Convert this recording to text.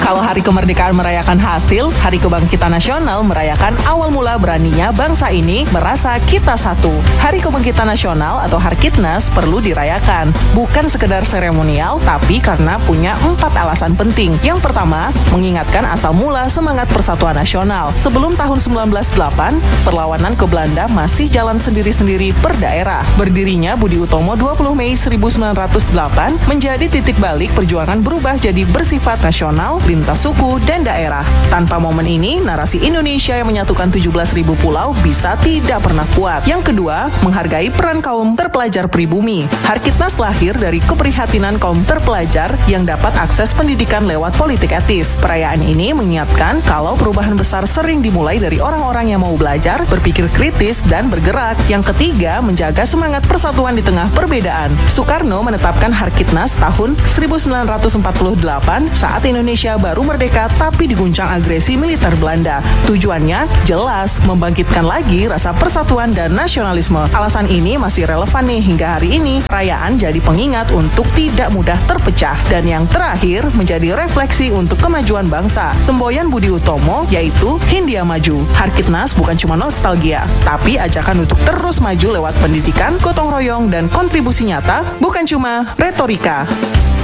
Kalau Hari Kemerdekaan merayakan hasil, Hari Kebangkitan Nasional merayakan awal mula beraninya bangsa ini merasa kita satu. Hari Kebangkitan Nasional atau Harkitnas perlu dirayakan, bukan sekedar seremonial, tapi karena punya 4 alasan penting. Yang pertama, mengingatkan asal mula semangat persatuan nasional. Sebelum tahun 1908, perlawanan ke Belanda masih jalan sendiri-sendiri per daerah. Berdirinya Budi Utomo 20 Mei 1908 menjadi titik balik perjuangan berubah jadi bersifat nasional, lintas suku, dan daerah. Tanpa momen ini, narasi Indonesia yang menyatukan 17.000 pulau bisa tidak pernah kuat. Yang kedua, menghargai peran kaum terpelajar pribumi. Harkitnas lahir dari keprihatinan kaum terpelajar yang dapat akses pendidikan lewat politik etis. Perayaan ini mengingatkan kalau perubahan besar sering dimulai dari orang-orang yang mau belajar, berpikir kritis, dan bergerak. Yang ketiga, menjaga semangat persatuan di tengah perbedaan. Soekarno menetapkan Harkitnas tahun 1948 saat Indonesia baru merdeka tapi diguncang agresi militer Belanda. Tujuannya jelas, membangkitkan lagi rasa persatuan dan nasionalisme. Alasan ini masih relevan nih hingga hari ini. Perayaan jadi pengingat untuk tidak mudah terpecah. Dan yang terakhir, menjadi refleksi untuk kemajuan bangsa. Semboyan Budi Utomo yaitu Hindia Maju. Harkitnas bukan cuma nostalgia, tapi ajakan untuk terus maju lewat pendidikan, gotong royong, dan kontribusi nyata, bukan cuma retorika.